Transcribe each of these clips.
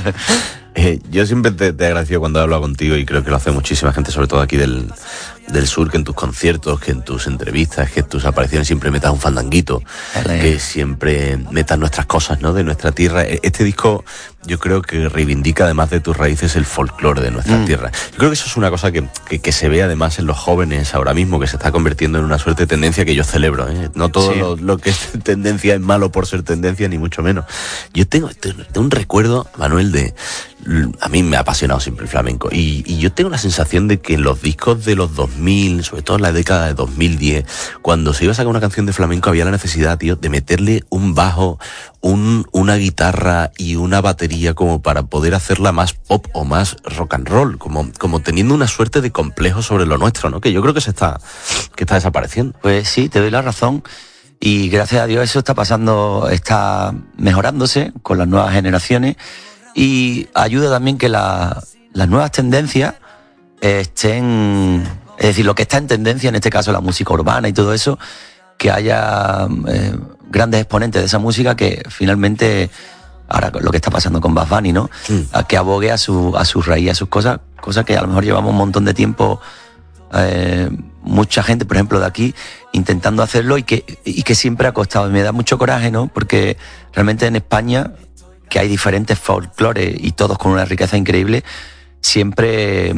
Yo siempre te agradezco cuando hablo contigo, y creo que lo hace muchísima gente, sobre todo aquí del sur, que en tus conciertos, que en tus entrevistas, que en tus apariciones siempre metas un fandanguito, que siempre metas nuestras cosas, ¿no?, de nuestra tierra. Este disco yo creo que reivindica, además de tus raíces, el folclore de nuestra tierra. Yo creo que eso es una cosa que se ve además en los jóvenes ahora mismo, que se está convirtiendo en una suerte de tendencia que yo celebro, ¿eh? No todo lo que es tendencia es malo por ser tendencia, ni mucho menos. Yo tengo un recuerdo, Manuel, a mí me ha apasionado siempre el flamenco, y yo tengo la sensación de que en los discos de los 2000, sobre todo en la década de 2010, cuando se iba a sacar una canción de flamenco, había la necesidad, tío, de meterle un bajo, una guitarra y una batería como para poder hacerla más pop o más rock and roll, como teniendo una suerte de complejo sobre lo nuestro, ¿no? Que yo creo que está desapareciendo. Pues sí, te doy la razón. Y gracias a Dios eso está pasando, está mejorándose con las nuevas generaciones, y ayuda también que las nuevas tendencias estén, es decir, lo que está en tendencia, en este caso la música urbana y todo eso, que haya grandes exponentes de esa música que finalmente, ahora lo que está pasando con Bad Bunny, ¿no? A que abogue a su raíz, a sus cosas que a lo mejor llevamos un montón de tiempo, mucha gente, por ejemplo, de aquí, intentando hacerlo, y que siempre ha costado. Y me da mucho coraje, ¿no? Porque realmente en España, que hay diferentes folclores y todos con una riqueza increíble, siempre,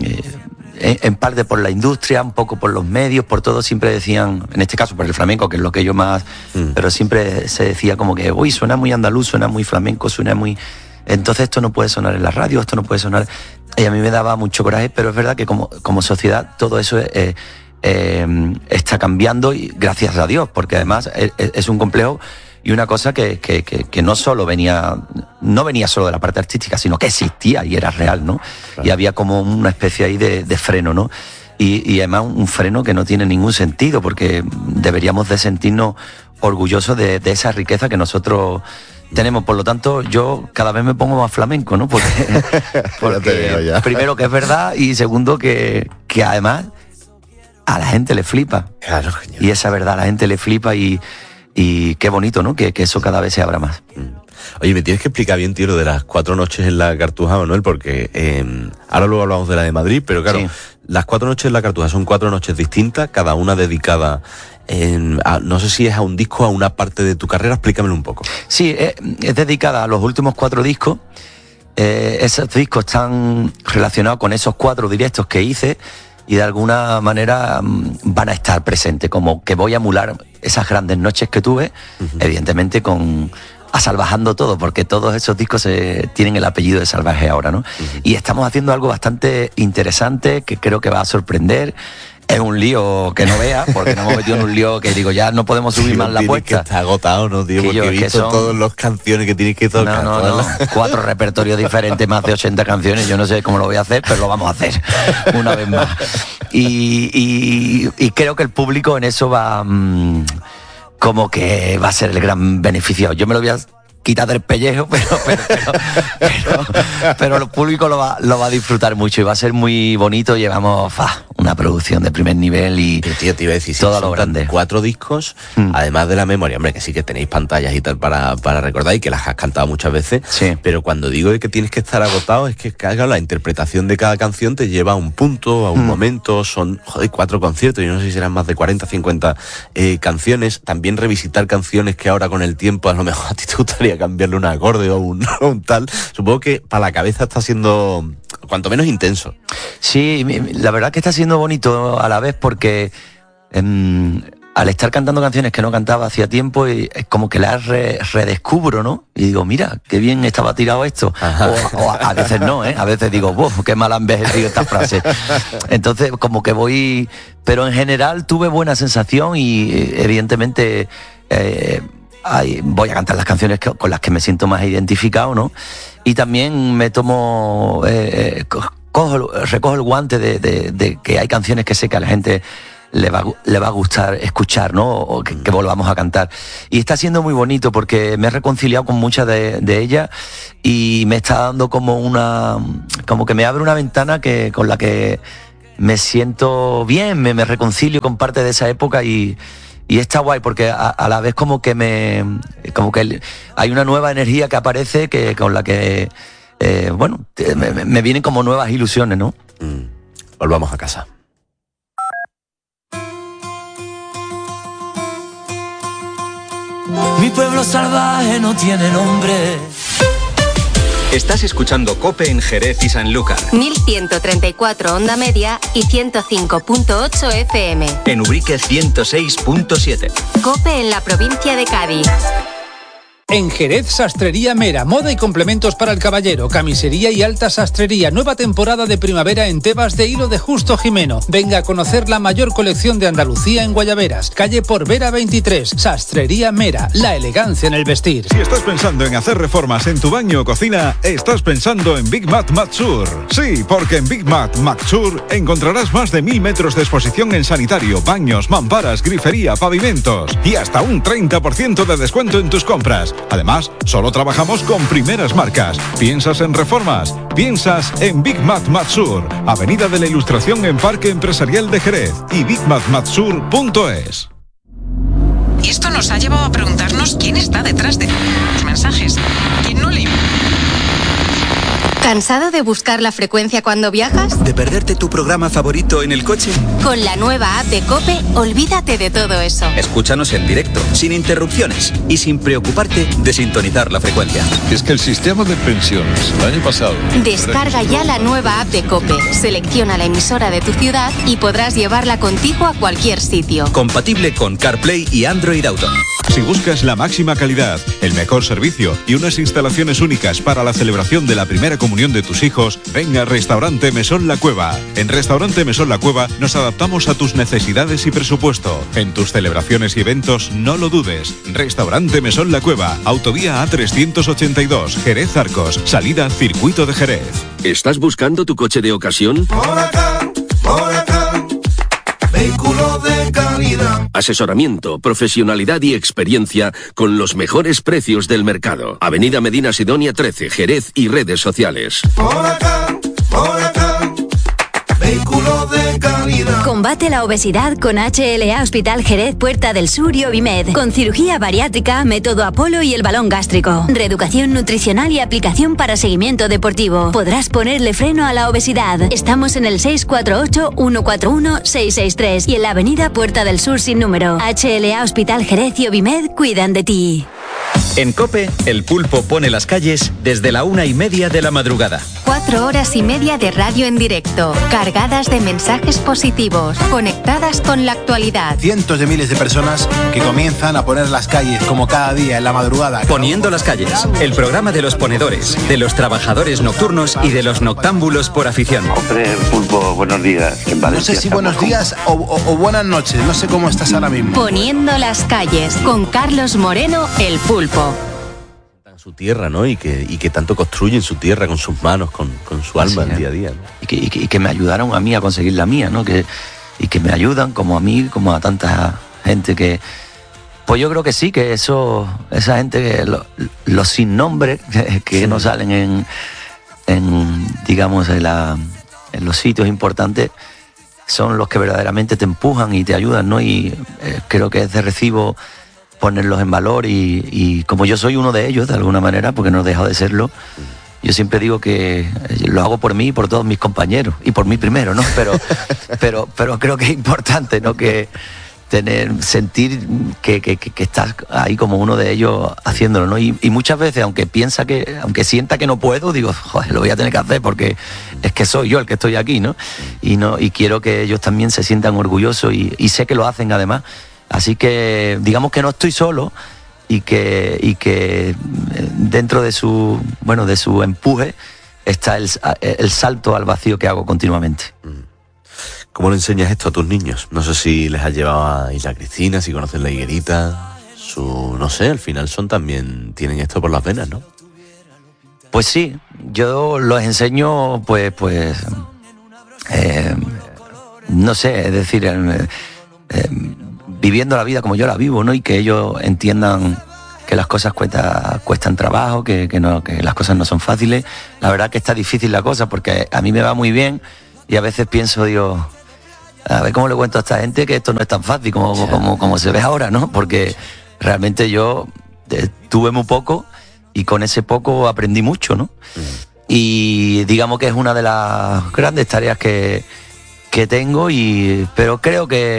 en parte por la industria, un poco por los medios, por todo, siempre decían, en este caso por el flamenco, que es lo que yo más, pero siempre se decía como que, uy, suena muy andaluz, suena muy flamenco, suena muy... Entonces esto no puede sonar en la radio, esto no puede sonar... Y a mí me daba mucho coraje, pero es verdad que como sociedad todo eso está cambiando, y gracias a Dios, porque además es un complejo y una cosa que no solo no venía solo de la parte artística, sino que existía y era real, ¿no? Claro. Y había como una especie ahí de freno, ¿no? Y además un freno que no tiene ningún sentido, porque deberíamos de sentirnos orgullosos de esa riqueza que nosotros tenemos. Por lo tanto, yo cada vez me pongo más flamenco, ¿no? Porque primero que es verdad, y segundo que además a la gente le flipa. Claro, genial. Y esa verdad a la gente le flipa, y qué bonito, ¿no? Que eso cada vez se abra más. Oye, me tienes que explicar bien, tío, lo de las 4 noches en la Cartuja, Manuel, porque ahora luego hablamos de la de Madrid, pero claro, sí. Las 4 noches en la Cartuja son 4 noches distintas, cada una dedicada, no sé si es a un disco, a una parte de tu carrera, explícamelo un poco. Sí, es dedicada a los últimos 4 discos. Esos discos están relacionados con esos 4 directos que hice, y de alguna manera van a estar presentes, como que voy a emular esas grandes noches que tuve, evidentemente salvajando todo, porque todos esos discos tienen el apellido de Salvaje ahora, ¿no? Y estamos haciendo algo bastante interesante que creo que va a sorprender. Es un lío que no veas, porque nos hemos metido en un lío que digo, ya no podemos subir más la apuesta. Que está agotado, ¿no, tío? Porque he visto todas las canciones que tienes que tocar. No. 4 repertorios diferentes, más de 80 canciones. Yo no sé cómo lo voy a hacer, pero lo vamos a hacer una vez más. Y creo que el público en eso va... como que va a ser el gran beneficiado. Yo me lo voy a quitar del pellejo, pero el público lo va a disfrutar mucho, y va a ser muy bonito. Llevamos una producción de primer nivel, y tío, te iba a decir, todo lo grande. 4 discos, además de la memoria, hombre, que sí que tenéis pantallas y tal para recordar, y que las has cantado muchas veces, sí. Pero cuando digo que tienes que estar agotado, es que claro, la interpretación de cada canción te lleva a un punto, a un momento. Son 4 conciertos, yo no sé si serán más de 40, 50 canciones. También revisitar canciones que ahora con el tiempo a lo mejor a ti te gustaría cambiarle un acorde o un tal. Supongo que para la cabeza está siendo cuanto menos intenso. Sí, la verdad que está siendo bonito a la vez, porque al estar cantando canciones que no cantaba hacía tiempo, y es como que las redescubro, ¿no? Y digo, mira, qué bien estaba tirado esto. O a veces no, ¿eh? A veces digo, qué mal ha envejecido esta frase. Entonces, como que voy... Pero en general tuve buena sensación, y evidentemente... voy a cantar las canciones con las que me siento más identificado, ¿no? Y también me tomo... recojo el guante de que hay canciones que sé que a la gente le va a gustar escuchar, ¿no? O que volvamos a cantar. Y está siendo muy bonito, porque me he reconciliado con muchas de ellas, y me está dando como que me abre una ventana con la que me siento bien, me reconcilio con parte de esa época, y está guay, porque a la vez como que hay una nueva energía que aparece, con la que bueno, me vienen como nuevas ilusiones, ¿no? Volvamos a casa. Mi pueblo salvaje no tiene nombre. Estás escuchando COPE en Jerez y Sanlúcar. 1134 onda media y 105.8 FM. En Ubrique 106.7. COPE en la provincia de Cádiz. En Jerez, Sastrería Mera, moda y complementos para el caballero, camisería y alta sastrería, nueva temporada de primavera en tebas de hilo de Justo Jimeno. Venga a conocer la mayor colección de Andalucía en Guayaberas, calle Porvera 23, Sastrería Mera, la elegancia en el vestir. Si estás pensando en hacer reformas en tu baño o cocina, estás pensando en Big Mat Matsur. Sí, porque en Big Mat Matsur encontrarás más de 1000 metros de exposición en sanitario, baños, mamparas, grifería, pavimentos y hasta un 30% de descuento en tus compras. Además, solo trabajamos con primeras marcas. ¿Piensas en reformas? Piensas en Big Mat Matsur, Avenida de la Ilustración en Parque Empresarial de Jerez y bigmatmatsur.es. Y esto nos ha llevado a preguntarnos quién está detrás de los mensajes. ¿Quién no lee? ¿Cansado de buscar la frecuencia cuando viajas? ¿De perderte tu programa favorito en el coche? Con la nueva app de COPE, olvídate de todo eso. Escúchanos en directo, sin interrupciones y sin preocuparte de sintonizar la frecuencia. Es que el sistema de pensiones el año pasado... Descarga ya la nueva app de COPE, selecciona la emisora de tu ciudad y podrás llevarla contigo a cualquier sitio. Compatible con CarPlay y Android Auto. Si buscas la máxima calidad, el mejor servicio y unas instalaciones únicas para la celebración de la primera comunión de tus hijos, venga a Restaurante Mesón La Cueva. En Restaurante Mesón La Cueva nos adaptamos a tus necesidades y presupuesto. En tus celebraciones y eventos, no lo dudes. Restaurante Mesón La Cueva, Autovía A382, Jerez Arcos, salida Circuito de Jerez. ¿Estás buscando tu coche de ocasión? Vehículo de calidad. Asesoramiento, profesionalidad y experiencia con los mejores precios del mercado. Avenida Medina Sidonia 13, Jerez y redes sociales. Vehículo de calidad. Combate la obesidad con HLA Hospital Jerez Puerta del Sur y Ovimed. Con cirugía bariátrica, método Apolo y el balón gástrico. Reeducación nutricional y aplicación para seguimiento deportivo. Podrás ponerle freno a la obesidad. Estamos en el 648-141-663 y en la avenida Puerta del Sur sin número. HLA Hospital Jerez y Ovimed cuidan de ti. En COPE, el pulpo pone las calles desde la 1:30 de la madrugada. 4 horas y media de radio en directo, cargadas de mensajes positivos, conectadas con la actualidad. Cientos de miles de personas que comienzan a poner las calles como cada día en la madrugada. Poniendo las calles, el programa de los ponedores, de los trabajadores nocturnos y de los noctámbulos por afición. Hombre, pulpo, buenos días. En Valencia, no sé si buenos días o buenas noches, no sé cómo estás ahora mismo. Poniendo las calles, con Carlos Moreno, el pulpo. Su tierra, ¿no? Y que tanto construyen su tierra con sus manos, con su alma en día a día, ¿no? Y que me ayudaron a mí a conseguir la mía, ¿no? Y que me ayudan como a mí, como a tanta gente que... Pues yo creo que sí, que esa gente, que los sin nombre, que no salen digamos, en los sitios importantes, son los que verdaderamente te empujan y te ayudan, ¿no? Y creo que es de recibo ponerlos en valor y como yo soy uno de ellos de alguna manera, porque no he dejado de serlo, yo siempre digo que lo hago por mí y por todos mis compañeros y por mí primero, ¿no? Pero creo que es importante, ¿no? Que sentir que estás ahí como uno de ellos haciéndolo, ¿no? Y muchas veces, aunque sienta que no puedo, digo, joder, lo voy a tener que hacer porque es que soy yo el que estoy aquí, ¿no? Y quiero que ellos también se sientan orgullosos y sé que lo hacen además. Así que digamos que no estoy solo y que dentro de su empuje está el salto al vacío que hago continuamente. ¿Cómo le enseñas esto a tus niños? No sé si les has llevado a Isla Cristina, si conocen la higuerita, no sé, al final tienen esto por las venas, ¿no? Pues sí, yo los enseño no sé, es decir, viviendo la vida como yo la vivo, ¿no? Y que ellos entiendan que las cosas cuestan trabajo, que las cosas no son fáciles. La verdad que está difícil la cosa porque a mí me va muy bien y a veces pienso, digo, a ver cómo le cuento a esta gente que esto no es tan fácil como se ve ahora, ¿no? Porque realmente yo tuve muy poco y con ese poco aprendí mucho, ¿no? y digamos que es una de las grandes tareas que tengo, pero creo que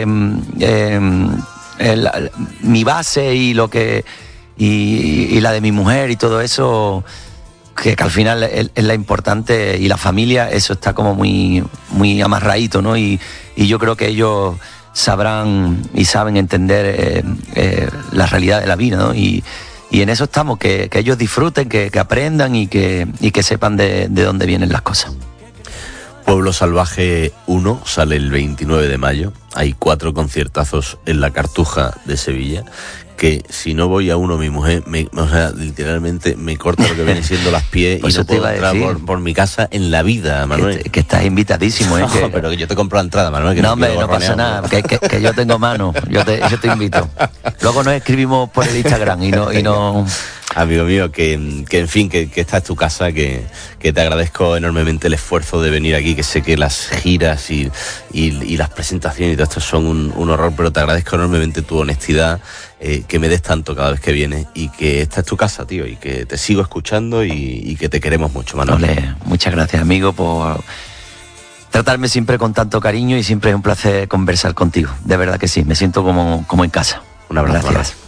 mi base y lo que y la de mi mujer y todo eso, que al final es la importante, y la familia, eso está como muy, muy amarradito, ¿no? Y yo creo que ellos sabrán y saben entender la realidad de la vida, ¿no? Y en eso estamos, que ellos disfruten, que aprendan y que sepan de dónde vienen las cosas. Pueblo Salvaje 1 sale el 29 de mayo. Hay 4 conciertazos en la Cartuja de Sevilla, que si no voy a uno, mi mujer, literalmente me corta lo que vienen siendo las pies y no puedo entrar por mi casa en la vida, Manuel. Que estás invitadísimo, No, pero que yo te compro la entrada, Manuel. Que no, hombre, no pasa nada, que yo tengo mano, yo te invito. Luego nos escribimos por el Instagram y no... Amigo mío, que en fin, que esta es tu casa, que te agradezco enormemente el esfuerzo de venir aquí, que sé que las giras y las presentaciones y todo esto son un horror, pero te agradezco enormemente tu honestidad, que me des tanto cada vez que vienes, y que esta es tu casa, tío, y que te sigo escuchando y que te queremos mucho, Manuel. Ole, muchas gracias, amigo, por tratarme siempre con tanto cariño, y siempre es un placer conversar contigo, de verdad que sí, me siento como en casa. Un abrazo. Gracias.